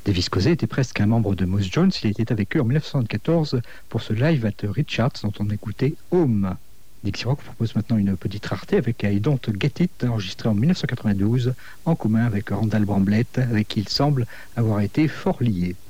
Davis Cossey était presque un membre de Moose Jones. Il était avec eux en 1974 pour ce live at Richards dont on écoutait Home. Dixie Rock propose maintenant une petite rareté avec I Don't Get It, enregistré en 1992 en commun avec Randall Bramblett, avec qui il semble avoir été fort lié.